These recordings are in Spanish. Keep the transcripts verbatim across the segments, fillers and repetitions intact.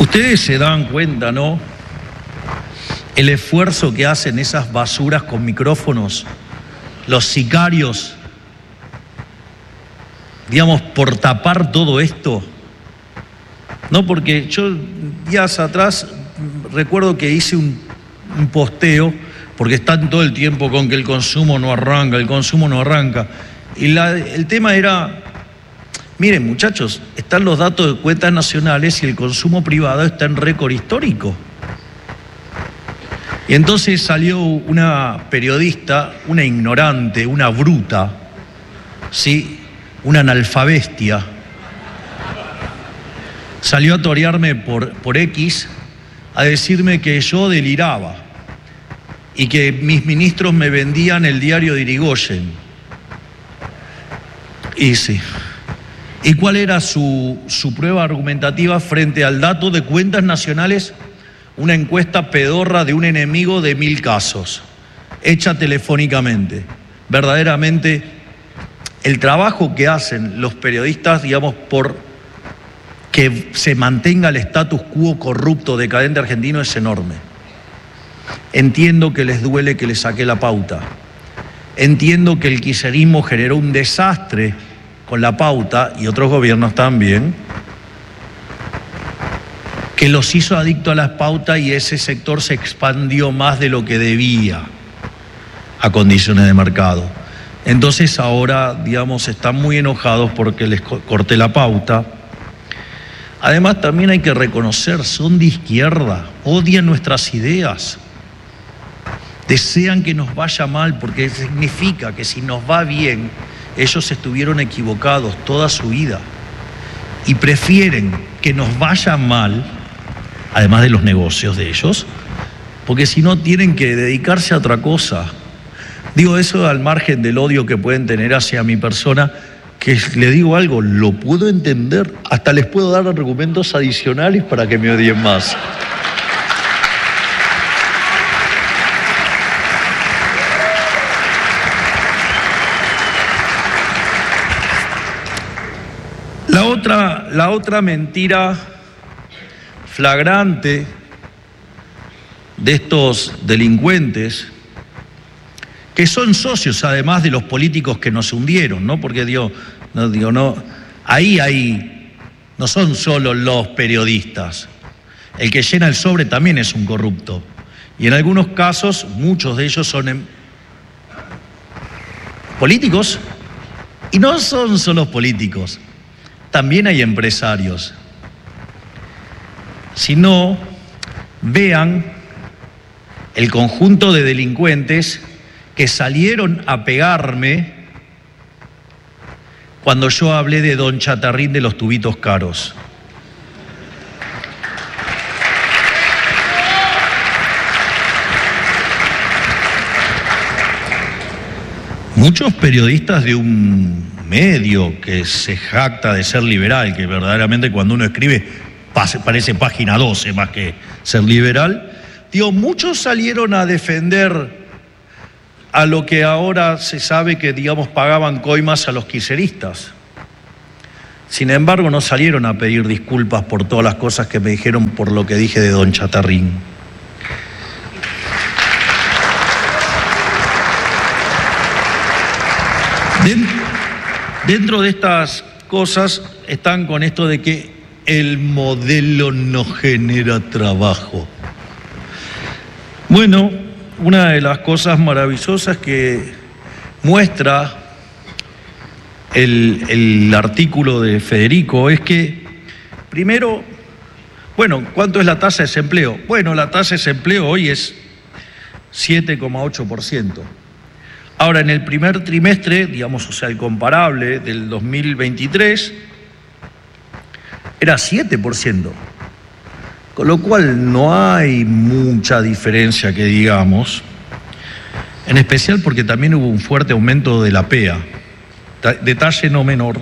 Ustedes se dan cuenta, ¿no? El esfuerzo que hacen esas basuras con micrófonos, los sicarios, digamos, por tapar todo esto. No, porque yo días atrás recuerdo que hice un, un posteo, porque están todo el tiempo con que el consumo no arranca, el consumo no arranca. Y la, el tema era, miren muchachos, están los datos de cuentas nacionales y el consumo privado está en récord histórico. Y entonces salió una periodista, una ignorante, una bruta, ¿sí? Una analfabestia. Salió a torearme por, por X a decirme que yo deliraba y que mis ministros me vendían el diario de Irigoyen. Y sí. ¿Y cuál era su, su prueba argumentativa frente al dato de cuentas nacionales? Una encuesta pedorra de un enemigo de mil casos, hecha telefónicamente. Verdaderamente, el trabajo que hacen los periodistas, digamos, por que se mantenga el status quo corrupto, decadente argentino, es enorme. Entiendo que les duele que les saqué la pauta. Entiendo que el kirchnerismo generó un desastre con la pauta, y otros gobiernos también, que los hizo adictos a las pautas y ese sector se expandió más de lo que debía a condiciones de mercado. Entonces ahora, digamos, están muy enojados porque les corté la pauta. Además, también hay que reconocer, son de izquierda, odian nuestras ideas, desean que nos vaya mal porque significa que si nos va bien, ellos estuvieron equivocados toda su vida y prefieren que nos vaya mal, además de los negocios de ellos, porque si no tienen que dedicarse a otra cosa. Digo eso al margen del odio que pueden tener hacia mi persona, que le digo algo, lo puedo entender, hasta les puedo dar argumentos adicionales para que me odien más. La otra, la otra mentira flagrante de estos delincuentes, que son socios además de los políticos que nos hundieron, ¿no? Porque digo, no, digo, no, ahí hay, no son solo los periodistas. El que llena el sobre también es un corrupto. Y en algunos casos, muchos de ellos son em, políticos, y no son solo políticos, también hay empresarios. Si no, vean el conjunto de delincuentes que salieron a pegarme cuando yo hablé de Don Chatarrín de los tubitos caros. Muchos periodistas de un medio que se jacta de ser liberal, que verdaderamente cuando uno escribe parece página doce más que ser liberal, digo, muchos salieron a defender a lo que ahora se sabe que, digamos, pagaban coimas a los kirchneristas. Sin embargo, no salieron a pedir disculpas por todas las cosas que me dijeron por lo que dije de Don Chatarrín. Dentro de estas cosas están con esto de que el modelo no genera trabajo. Bueno, una de las cosas maravillosas que muestra el, el artículo de Federico es que, primero, bueno, ¿cuánto es la tasa de desempleo? Bueno, la tasa de desempleo hoy es siete coma ocho por ciento. Ahora, en el primer trimestre, digamos, o sea, el comparable del dos mil veintitrés, era siete por ciento. Con lo cual no hay mucha diferencia que digamos, en especial porque también hubo un fuerte aumento de la P E A, detalle no menor.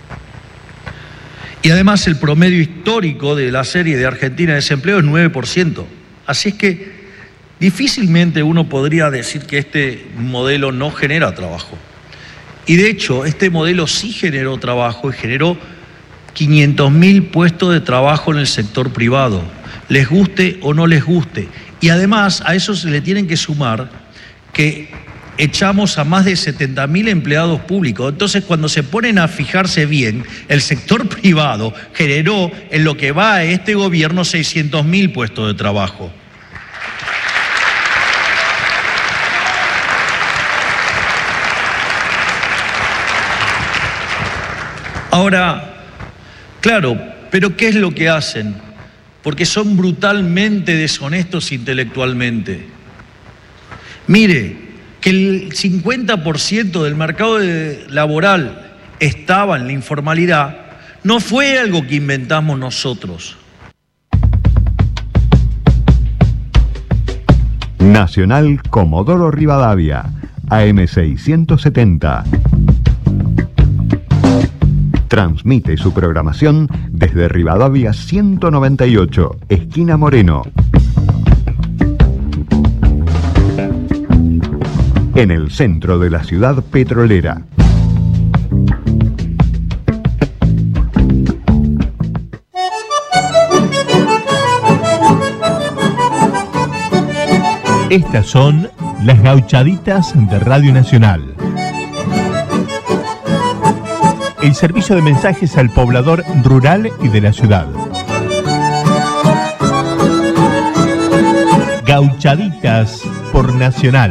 Y además el promedio histórico de la serie de Argentina de desempleo es nueve por ciento. Así es que difícilmente uno podría decir que este modelo no genera trabajo. Y de hecho, este modelo sí generó trabajo y generó quinientos mil puestos de trabajo en el sector privado. les guste o no les guste. Y además a eso se le tienen que sumar que echamos a más de setenta mil empleados públicos. Entonces, cuando se ponen a fijarse bien, el sector privado generó en lo que va a este gobierno seiscientos mil puestos de trabajo. Ahora, claro, pero ¿qué es lo que hacen? Porque son brutalmente deshonestos intelectualmente. Mire, que el cincuenta por ciento del mercado de, laboral estaba en la informalidad, no fue algo que inventamos nosotros. Nacional Comodoro Rivadavia, A M seiscientos setenta. Transmite su programación desde Rivadavia ciento noventa y ocho, esquina Moreno. En el centro de la ciudad petrolera. Estas son las gauchaditas de Radio Nacional. El servicio de mensajes al poblador rural y de la ciudad. Gauchaditas por Nacional.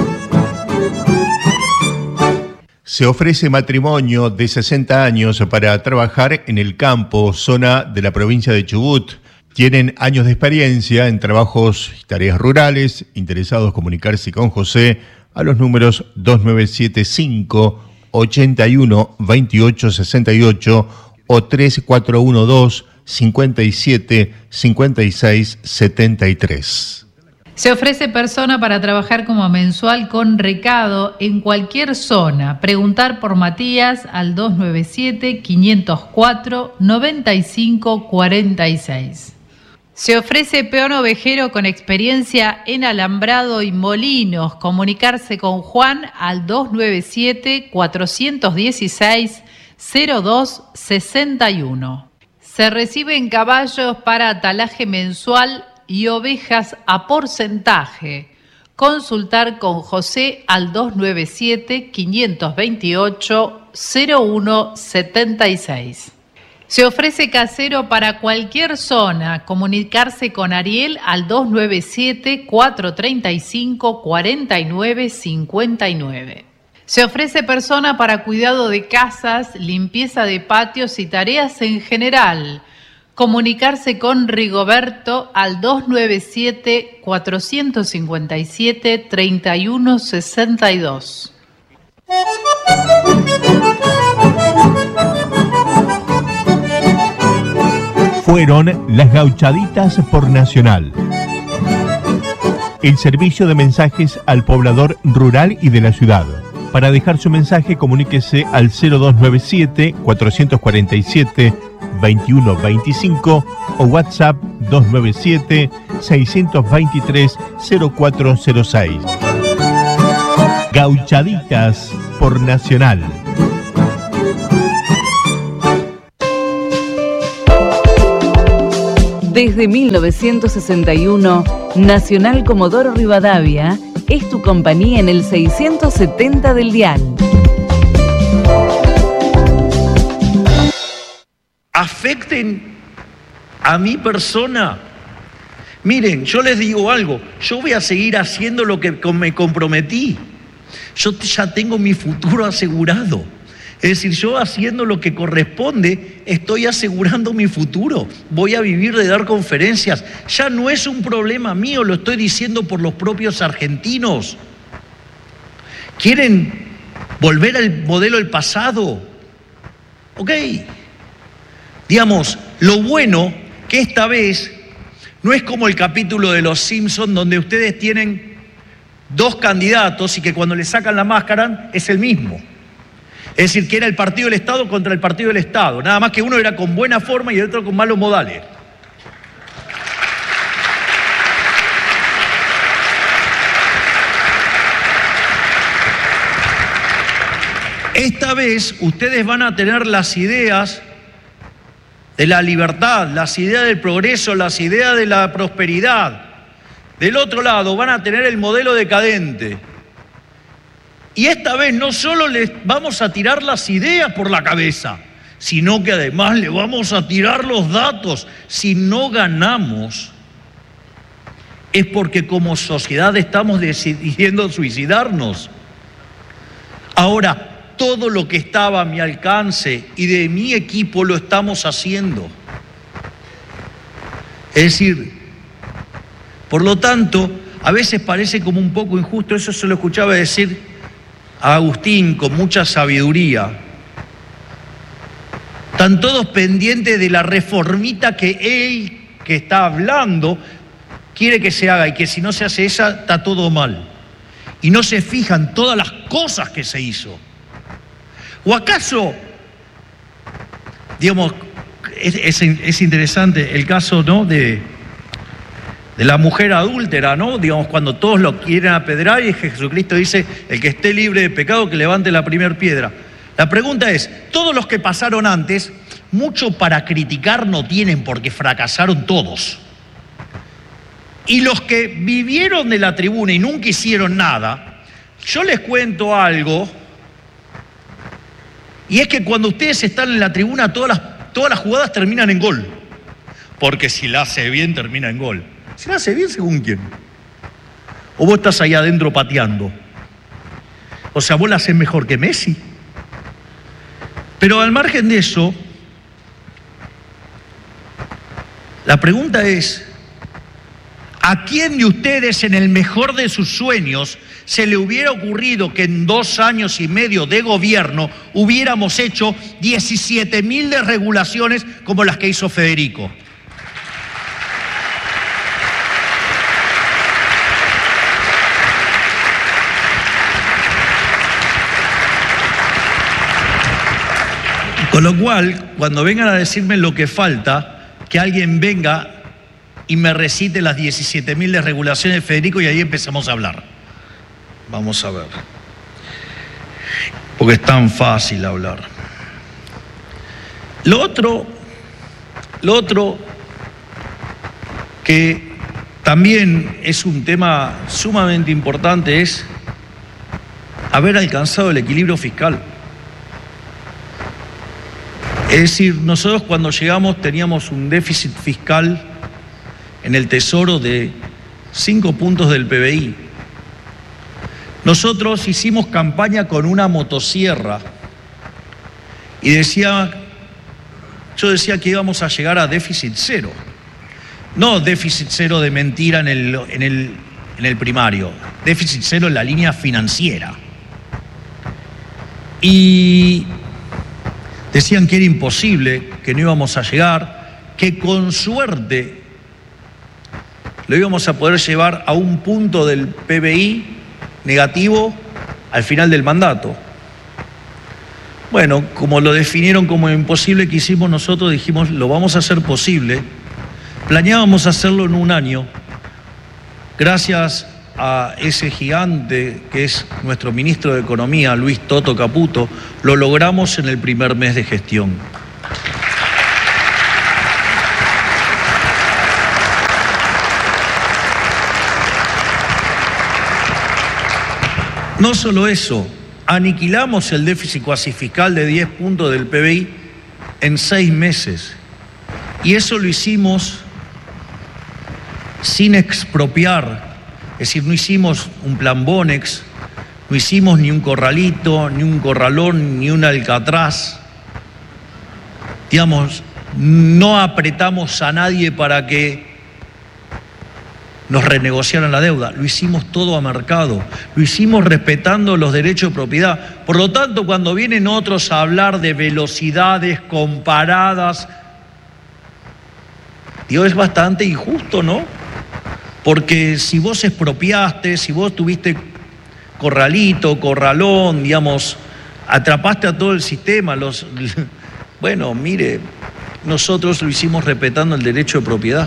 Se ofrece matrimonio de sesenta años para trabajar en el campo, zona de la provincia de Chubut. Tienen años de experiencia en trabajos y tareas rurales. Interesados comunicarse con José a los números dos nueve siete cinco, ochenta y uno, veintiocho sesenta y ocho o tres cuatro uno dos, cincuenta y siete, cincuenta y seis, setenta y tres. Se ofrece persona para trabajar como mensual con recado en cualquier zona. Preguntar por Matías al dos nueve siete, quinientos cuatro, noventa y cinco, cuarenta y seis. Se ofrece peón ovejero con experiencia en alambrado y molinos. Comunicarse con Juan al dos nueve siete, cuatrocientos dieciséis, cero dos sesenta y uno. Se reciben caballos para atalaje mensual y ovejas a porcentaje. Consultar con José al dos nueve siete, quinientos veintiocho, cero uno setenta y seis. Se ofrece casero para cualquier zona. Comunicarse con Ariel al dos nueve siete, cuatrocientos treinta y cinco, cuarenta y nueve cincuenta y nueve. Se ofrece persona para cuidado de casas, limpieza de patios y tareas en general. Comunicarse con Rigoberto al dos nueve siete, cuatrocientos cincuenta y siete, treinta y uno sesenta y dos. Fueron las gauchaditas por Nacional. El servicio de mensajes al poblador rural y de la ciudad. Para dejar su mensaje, comuníquese al cero dos nueve siete, cuatrocientos cuarenta y siete, veintiuno veinticinco o WhatsApp dos nueve siete, seiscientos veintitrés, cero cuatro cero seis. Gauchaditas por Nacional. Desde mil novecientos sesenta y uno, Nacional Comodoro Rivadavia es tu compañía en el seiscientos setenta del dial. Afecten a mi persona. Miren, yo les digo algo, yo voy a seguir haciendo lo que me comprometí. Yo ya tengo mi futuro asegurado. Es decir, yo haciendo lo que corresponde, estoy asegurando mi futuro. Voy a vivir de dar conferencias. Ya no es un problema mío, lo estoy diciendo por los propios argentinos. ¿Quieren volver al modelo del pasado? Ok. Digamos, lo bueno que esta vez no es como el capítulo de Los Simpson donde ustedes tienen dos candidatos y que cuando le sacan la máscara es el mismo. Es decir, que era el partido del Estado contra el partido del Estado. Nada más que uno era con buena forma y el otro con malos modales. Esta vez ustedes van a tener las ideas de la libertad, las ideas del progreso, las ideas de la prosperidad. Del otro lado van a tener el modelo decadente. Y esta vez no solo les vamos a tirar las ideas por la cabeza, sino que además le vamos a tirar los datos. Si no ganamos, es porque como sociedad estamos decidiendo suicidarnos. Ahora, todo lo que estaba a mi alcance y de mi equipo lo estamos haciendo. Es decir, por lo tanto, a veces parece como un poco injusto, eso se lo escuchaba decir a Agustín con mucha sabiduría. Están todos pendientes de la reformita que él, que está hablando, quiere que se haga, y que si no se hace esa, está todo mal. Y no se fijan todas las cosas que se hizo. ¿O acaso, digamos, es, es, es interesante el caso, ¿no?, de, de la mujer adúltera, ¿no? Digamos, cuando todos lo quieren apedrear y Jesucristo dice, el que esté libre de pecado que levante la primera piedra. La pregunta es, todos los que pasaron antes, mucho para criticar no tienen porque fracasaron todos. Y los que vivieron de la tribuna y nunca hicieron nada, yo les cuento algo. Y es que cuando ustedes están en la tribuna, todas las, todas las jugadas terminan en gol. Porque si la hace bien, termina en gol. Si la hace bien, ¿según quién? O vos estás ahí adentro pateando. O sea, vos la haces mejor que Messi. Pero al margen de eso, la pregunta es, ¿a quién de ustedes en el mejor de sus sueños se le hubiera ocurrido que en dos años y medio de gobierno hubiéramos hecho diecisiete mil desregulaciones como las que hizo Federico? Con lo cual, cuando vengan a decirme lo que falta, que alguien venga y me recite las diecisiete mil desregulaciones de Federico y ahí empezamos a hablar. Vamos a ver. Porque es tan fácil hablar. Lo otro, lo otro que también es un tema sumamente importante es haber alcanzado el equilibrio fiscal. Es decir, nosotros cuando llegamos teníamos un déficit fiscal en el Tesoro de cinco puntos del P B I. Nosotros hicimos campaña con una motosierra y decía, yo decía que íbamos a llegar a déficit cero. No déficit cero de mentira en el, en el, en el primario, déficit cero en la línea financiera. Y decían que era imposible, que no íbamos a llegar, que con suerte lo íbamos a poder llevar a un punto del P B I negativo al final del mandato. Bueno, como lo definieron como imposible que hicimos nosotros, dijimos, lo vamos a hacer posible. Planeábamos hacerlo en un año. Gracias a ese gigante que es nuestro ministro de Economía, Luis Toto Caputo, lo logramos en el primer mes de gestión. No solo eso, aniquilamos el déficit cuasi fiscal de diez puntos del P B I en seis meses. Y eso lo hicimos sin expropiar. Es decir, no hicimos un plan Bonex, no hicimos ni un corralito, ni un corralón, ni un alcatraz. Digamos, no apretamos a nadie para que nos renegociaran la deuda. Lo hicimos todo a mercado, lo hicimos respetando los derechos de propiedad. Por lo tanto, cuando vienen otros a hablar de velocidades comparadas, digo, es bastante injusto, ¿no? Porque si vos expropiaste, si vos tuviste corralito, corralón, digamos, atrapaste a todo el sistema, los, bueno, mire, nosotros lo hicimos respetando el derecho de propiedad.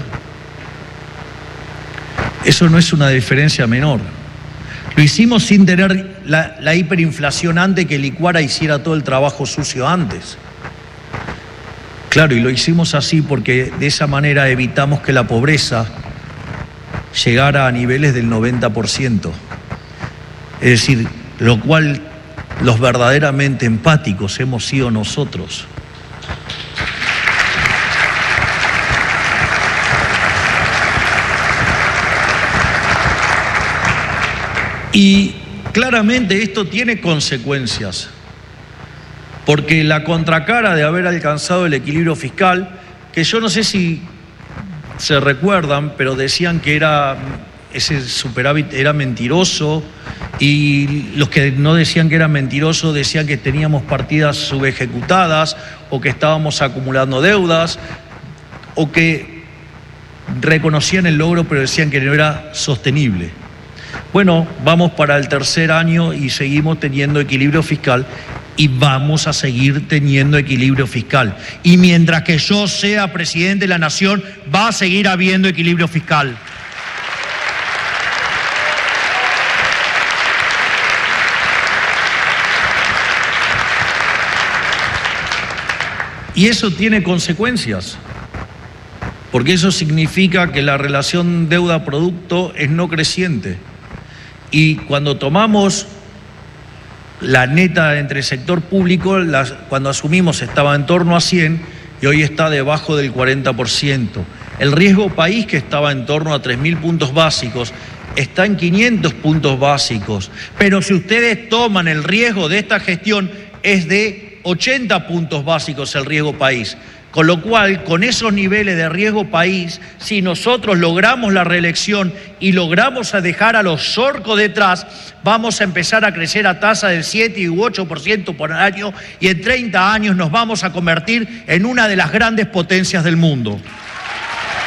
Eso no es una diferencia menor. Lo hicimos sin tener la, la hiperinflación antes que licuara hiciera todo el trabajo sucio antes. Claro, y lo hicimos así porque de esa manera evitamos que la pobreza llegara a niveles del noventa por ciento. Es decir, lo cual los verdaderamente empáticos hemos sido nosotros. Y claramente esto tiene consecuencias, porque la contracara de haber alcanzado el equilibrio fiscal, que yo no sé si se recuerdan, pero decían que era, ese superávit era mentiroso, y los que no decían que era mentiroso decían que teníamos partidas subejecutadas o que estábamos acumulando deudas o que reconocían el logro pero decían que no era sostenible. Bueno, vamos para el tercer año y seguimos teniendo equilibrio fiscal y vamos a seguir teniendo equilibrio fiscal. Y mientras que yo sea presidente de la Nación, va a seguir habiendo equilibrio fiscal. Y eso tiene consecuencias, porque eso significa que la relación deuda-producto es no creciente. Y cuando tomamos la neta entre el sector público, las, cuando asumimos estaba en torno a cien y hoy está debajo del cuarenta por ciento. El riesgo país, que estaba en torno a tres mil puntos básicos, está en quinientos puntos básicos. Pero si ustedes toman el riesgo de esta gestión, es de ochenta puntos básicos el riesgo país. Con lo cual, con esos niveles de riesgo país, si nosotros logramos la reelección y logramos dejar a los zorcos detrás, vamos a empezar a crecer a tasa del siete u ocho por ciento por año y en treinta años nos vamos a convertir en una de las grandes potencias del mundo.